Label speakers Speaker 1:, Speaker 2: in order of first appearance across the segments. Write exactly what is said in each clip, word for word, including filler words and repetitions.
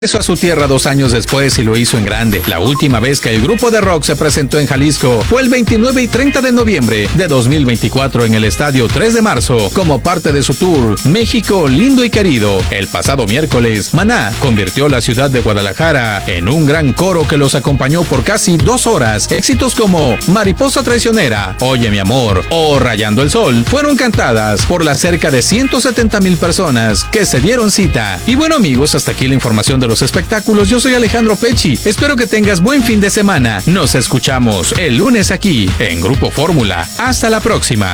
Speaker 1: Regresó a su tierra dos años después y lo hizo en grande. La última vez que el grupo de rock se presentó en Jalisco fue el veintinueve y treinta de noviembre de dos mil veinticuatro en el Estadio tres de marzo, como parte de su tour México lindo y querido. El pasado miércoles, Maná convirtió la ciudad de Guadalajara en un gran coro que los acompañó por casi dos horas. Éxitos como Mariposa Traicionera, Oye mi amor o Rayando el Sol fueron cantadas por las cerca de ciento setenta mil personas que se dieron cita. Y bueno, amigos, hasta aquí la información de los espectáculos. Yo soy Alejandro Pecci. Espero que tengas buen fin de semana. Nos escuchamos el lunes aquí en Grupo Fórmula. Hasta la próxima.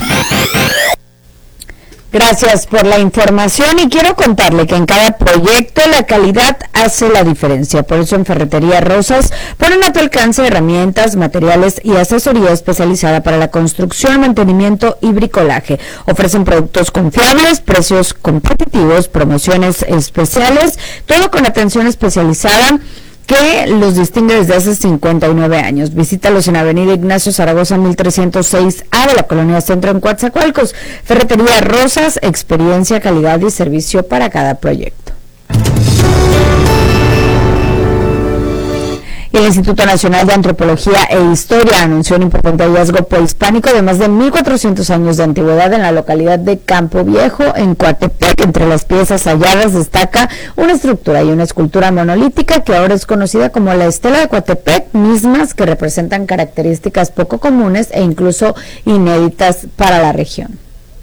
Speaker 2: Gracias por la información y quiero contarle que en cada proyecto la calidad hace la diferencia. Por eso en Ferretería Rosas ponen a tu alcance herramientas, materiales y asesoría especializada para la construcción, mantenimiento y bricolaje. Ofrecen productos confiables, precios competitivos, promociones especiales, todo con atención especializada que los distingue desde hace cincuenta y nueve años. Visítalos en Avenida Ignacio Zaragoza mil trescientos seis A de la Colonia Centro en Coatzacoalcos. Ferretería Rosas, experiencia, calidad y servicio para cada proyecto. El Instituto Nacional de Antropología e Historia anunció un importante hallazgo prehispánico de más de mil cuatrocientos años de antigüedad en la localidad de Campo Viejo, en Coatepec. Entre las piezas halladas destaca una estructura y una escultura monolítica que ahora es conocida como la Estela de Coatepec, mismas que representan características poco comunes e incluso inéditas para la región.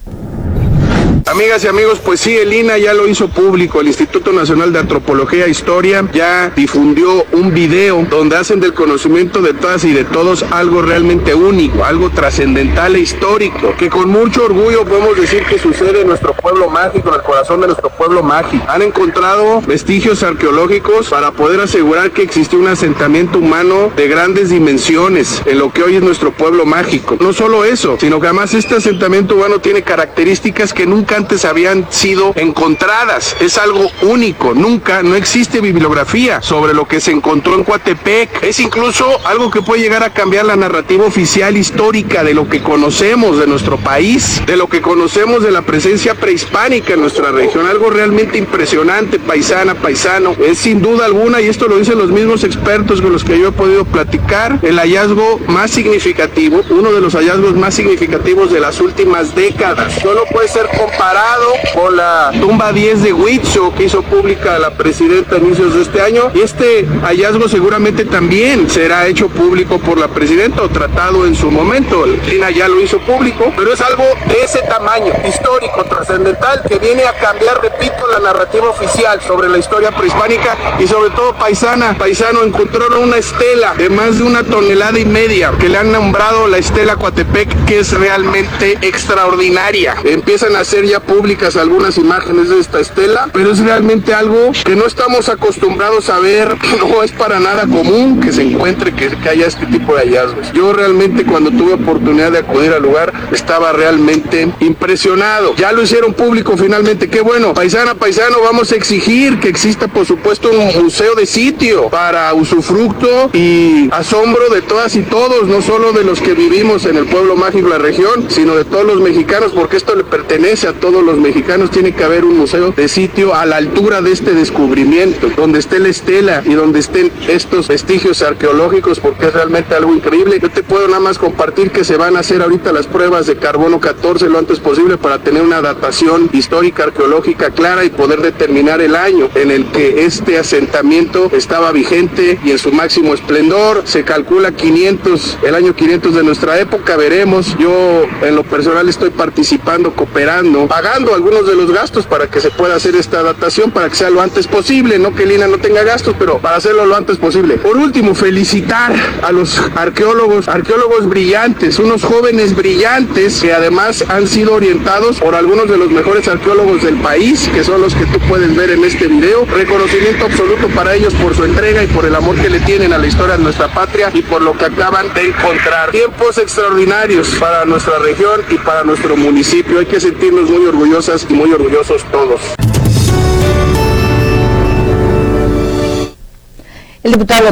Speaker 3: Amigas y amigos, pues sí, el I N A ya lo hizo público. El Instituto Nacional de Antropología e Historia ya difundió un video donde hacen del conocimiento de todas y de todos algo realmente único, algo trascendental e histórico, que con mucho orgullo podemos decir que sucede en nuestro pueblo mágico, en el corazón de nuestro pueblo mágico. Han encontrado vestigios arqueológicos para poder asegurar que existió un asentamiento humano de grandes dimensiones en lo que hoy es nuestro pueblo mágico. No solo eso, sino que además este asentamiento humano tiene características que nunca antes habían sido encontradas. Es algo único, nunca, no existe bibliografía sobre lo que se encontró en Coatepec. Es incluso algo que puede llegar a cambiar la narrativa oficial histórica de lo que conocemos de nuestro país, de lo que conocemos de la presencia prehispánica en nuestra región. Algo realmente impresionante, paisana, paisano. Es sin duda alguna, y esto lo dicen los mismos expertos con los que yo he podido platicar, el hallazgo más significativo, uno de los hallazgos más significativos de las últimas décadas. Solo puede ser comparado con la tumba diez de Huitzo que hizo pública la presidenta a inicios de este año, y este hallazgo seguramente también será hecho público por la presidenta o tratado en su momento. El I N A ya lo hizo público, pero es algo de ese tamaño, histórico, trascendental, que viene a cambiar, repito, la narrativa oficial sobre la historia prehispánica y sobre todo paisana. Paisano, encontraron una estela de más de una tonelada y media que le han nombrado la Estela Coatepec, que es realmente extraordinaria. Empiezan a ser ya públicas algunas imágenes de esta estela, pero es realmente algo que no estamos acostumbrados a ver. No es para nada común que se encuentre, que, que haya este tipo de hallazgos. Yo realmente, cuando tuve oportunidad de acudir al lugar, estaba realmente impresionado. Ya lo hicieron público finalmente, qué bueno. Paisana, paisano, vamos a exigir que exista, por supuesto, un museo de sitio para usufructo y asombro de todas y todos, no solo de los que vivimos en el pueblo mágico de la región, sino de todos los mexicanos, porque esto le pertenece a todos los mexicanos. Tiene que haber un museo de sitio a la altura de este descubrimiento, donde esté la estela y donde estén estos vestigios arqueológicos, porque es realmente algo increíble. Yo te puedo nada más compartir que se van a hacer ahorita las pruebas de carbono catorce lo antes posible para tener una datación histórica arqueológica clara y poder determinar el año en el que este asentamiento estaba vigente y en su máximo esplendor. Se calcula quinientos, el año quinientos de nuestra época, veremos. Yo en lo personal estoy participando, cooperando, pagando algunos de los gastos para que se pueda hacer esta datación, para que sea lo antes posible, no que el I N A no tenga gastos, pero para hacerlo lo antes posible. Por último, felicitar a los arqueólogos, arqueólogos brillantes, unos jóvenes brillantes que además han sido orientados por algunos de los mejores arqueólogos del país, que son los que tú puedes ver en este video. Reconocimiento absoluto para ellos por su entrega y por el amor que le tienen a la historia de nuestra patria y por lo que acaban de encontrar. Tiempos extraordinarios para nuestra región y para nuestro municipio. Hay que sentirnos muy orgullosas y muy orgullosos todos.
Speaker 2: El diputado